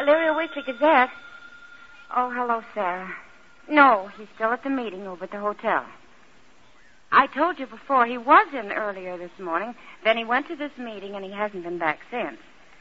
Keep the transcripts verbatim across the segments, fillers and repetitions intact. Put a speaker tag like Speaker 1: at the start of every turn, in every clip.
Speaker 1: Elyria Weekly Gazette. Oh, hello, Sarah. No, he's still at the meeting over at the hotel. I told you before he was in earlier this morning. Then he went to this meeting, and he hasn't been back since.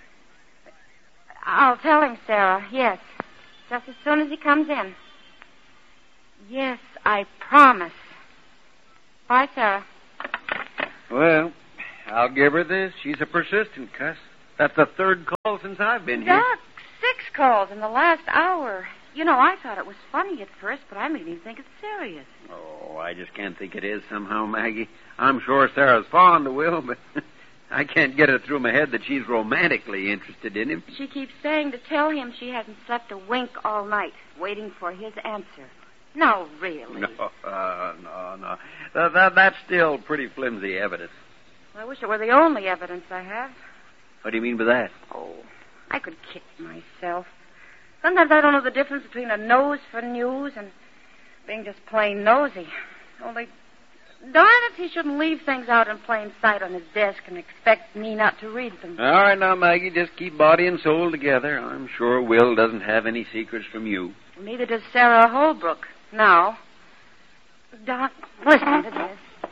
Speaker 1: I'll tell him, Sarah, yes. Just as soon as he comes in. Yes, I promise. Bye, Sarah.
Speaker 2: Well, I'll give her this. She's a persistent cuss. That's the third call since I've been here.
Speaker 1: Doc, six calls in the last hour. You know, I thought it was funny at first, but I'm beginning to think it's serious.
Speaker 2: Oh, I just can't think it is somehow, Maggie. I'm sure Sarah's fond of Will, but I can't get it through my head that she's romantically interested in him.
Speaker 1: She keeps saying to tell him she hasn't slept a wink all night, waiting for his answer. No, really.
Speaker 2: No, uh, no, no. That, that, that's still pretty flimsy evidence.
Speaker 1: I wish it were the only evidence I have.
Speaker 2: What do you mean by that?
Speaker 1: Oh, I could kick myself. Sometimes I don't know the difference between a nose for news and being just plain nosy. Only, darn it, he shouldn't leave things out in plain sight on his desk and expect me not to read them.
Speaker 2: All right, now, Maggie, just keep body and soul together. I'm sure Will doesn't have any secrets from you.
Speaker 1: Well, neither does Sarah Holbrook. Now, Doc, listen to this.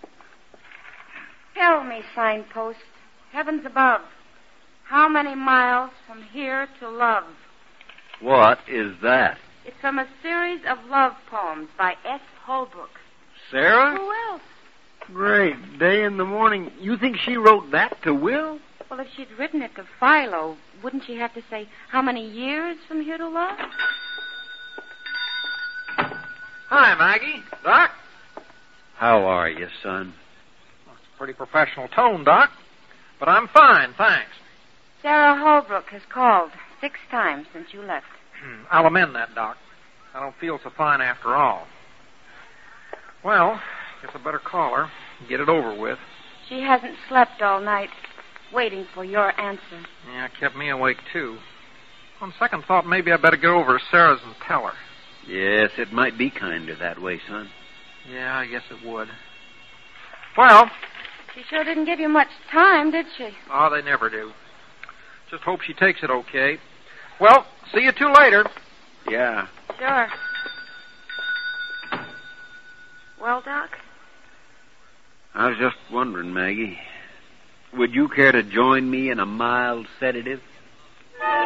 Speaker 1: Tell me, signpost, heavens above, how many miles from here to love?
Speaker 2: What is that?
Speaker 1: It's from a series of love poems by S. Holbrook.
Speaker 2: Sarah?
Speaker 1: Who else?
Speaker 2: Great day in the morning. You think she wrote that to Will?
Speaker 1: Well, if she'd written it to Philo, wouldn't she have to say how many years from here to love?
Speaker 3: Hi, Maggie. Doc?
Speaker 2: How are you, son?
Speaker 3: Well, it's a pretty professional tone, Doc. But I'm fine, thanks.
Speaker 1: Sarah Holbrook has called six times since you left.
Speaker 3: I'll amend that, Doc. I don't feel so fine after all. Well, guess I better call her and get it over with.
Speaker 1: She hasn't slept all night, waiting for your answer.
Speaker 3: Yeah, it kept me awake, too. On second thought, maybe I better go over to Sarah's and tell her.
Speaker 2: Yes, it might be kinder that way, son.
Speaker 3: Yeah, I guess it would. Well...
Speaker 1: She sure didn't give you much time, did she?
Speaker 3: Oh, they never do. Just hope she takes it okay. Well, see you two later.
Speaker 2: Yeah.
Speaker 1: Sure. Well, Doc?
Speaker 2: I was just wondering, Maggie. Would you care to join me in a mild sedative?